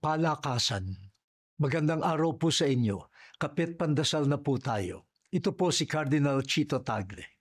Palakasan. Magandang araw po sa inyo. Kapit pandasal na po tayo. Ito po si Cardinal Chito Tagle.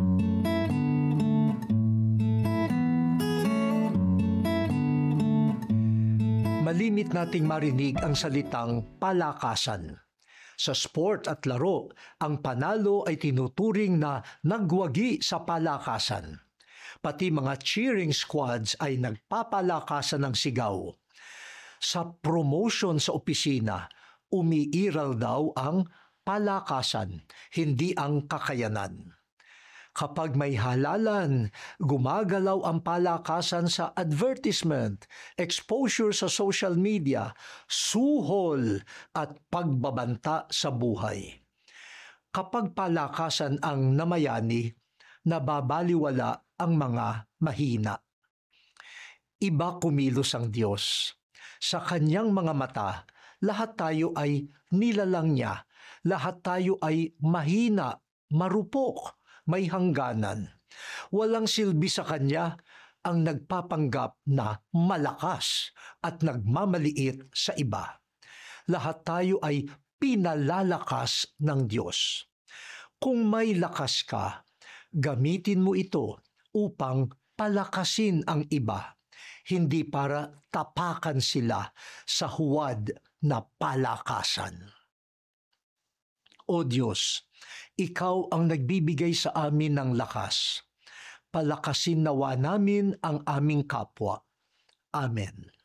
Malimit nating marinig ang salitang palakasan. Sa sport at laro, ang panalo ay tinuturing na nagwagi sa palakasan. Pati mga cheering squads ay nagpapalakasan ng sigaw. Sa promotion sa opisina, umiiral daw ang palakasan, hindi ang kakayanan. Kapag may halalan, gumagalaw ang palakasan sa advertisement, exposure sa social media, suhol at pagbabanta sa buhay. Kapag palakasan ang namayani, nababaliwala ang mga mahina. Iba kumilos ang Diyos. Sa kanyang mga mata, lahat tayo ay nilalang niya. Lahat tayo ay mahina, marupok, may hangganan. Walang silbi sa kanya ang nagpapanggap na malakas at nagmamaliit sa iba. Lahat tayo ay pinalalakas ng Diyos. Kung may lakas ka, gamitin mo ito upang palakasin ang iba, hindi para tapakan sila sa huwad na palakasan. O Diyos, Ikaw ang nagbibigay sa amin ng lakas. Palakasin nawa namin ang aming kapwa. Amen.